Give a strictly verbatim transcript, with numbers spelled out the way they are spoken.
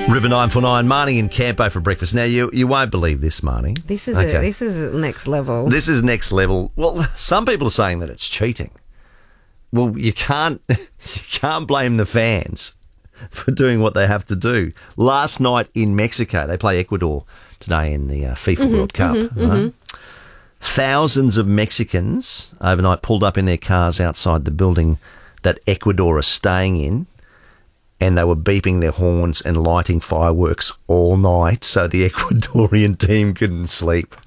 River nine four nine, Marnie and Campo for breakfast. Now, you you won't believe this, Marnie. This is Okay. a, this is next level. This is next level. Well, some people are saying that it's cheating. Well, you can't you can't blame the fans for doing what they have to do. Last night in Mexico, they play Ecuador today in the uh, FIFA Mm-hmm, World Cup. mm-hmm, right? mm-hmm. Thousands of Mexicans overnight pulled up in their cars outside the building that Ecuador are staying in, and they were beeping their horns and lighting fireworks all night so the Ecuadorian team couldn't sleep.